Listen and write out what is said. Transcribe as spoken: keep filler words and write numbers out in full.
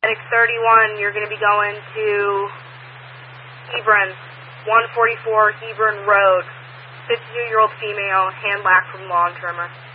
Medic thirty-one, you're going to be going to Hebron, one forty-four Hebron Road. fifty-two-year-old female, hand lack from long trimmer.